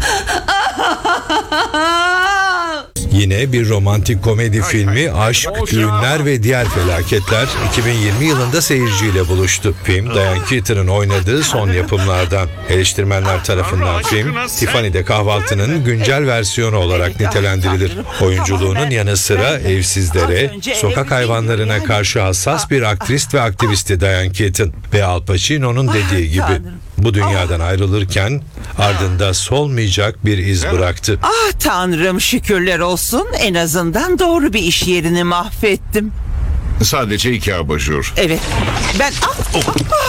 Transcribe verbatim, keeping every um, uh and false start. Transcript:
Yine bir romantik komedi filmi Aşk, Düğünler ve Diğer Felaketler iki bin yirmi yılında seyirciyle buluştu. Film, Diane Keaton'ın oynadığı son yapımlardan. Eleştirmenler tarafından film, Tiffany'de Kahvaltı'nın güncel versiyonu olarak nitelendirilir. Oyunculuğunun yanı sıra evsizlere, sokak hayvanlarına karşı hassas bir aktrist ve aktivisti Diane Keaton. Ve Al Pacino'nun dediği gibi, bu dünyadan ayrılırken ardında solmayacak bir iz bıraktı. Ah Tanrım, şükürler olsun, en azından doğru bir iş yerini mahvettim. Sadece iki abajur. Evet ben ah, ah,